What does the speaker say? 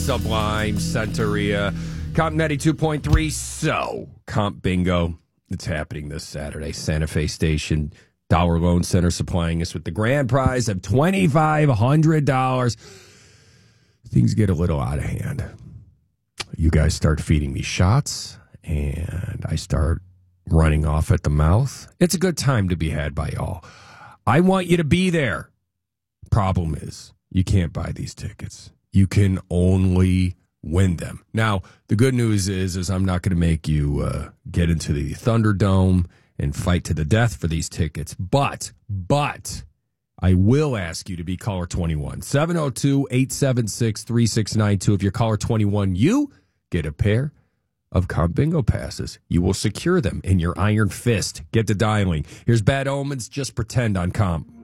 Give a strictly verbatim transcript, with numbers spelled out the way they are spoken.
Sublime, Centuria, Comp ninety-two point three. So, Comp Bingo, it's happening this Saturday. Santa Fe Station, Dollar Loan Center supplying us with the grand prize of twenty-five hundred dollars. Things get a little out of hand. You guys start feeding me shots, and I start running off at the mouth. It's a good time to be had by y'all. I want you to be there. Problem is, you can't buy these tickets. You can only win them. Now, the good news is, is I'm not going to make you uh, get into the Thunderdome and fight to the death for these tickets. But, but, I will ask you to be caller twenty-one. seven oh two, eight seven six, three six nine two. If you're caller twenty-one, you get a pair of Comp Bingo passes. You will secure them in your iron fist. Get to dialing. Here's Bad Omens, Just Pretend on Comp.